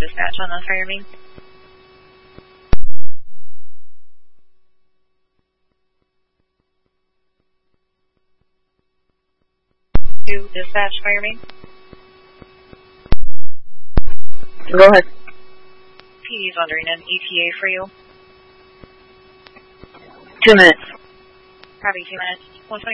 dispatch on the fire main. 2, dispatch fire main. Go ahead. PD's wondering an ETA for you. 2 minutes. Probably 2 minutes. 120.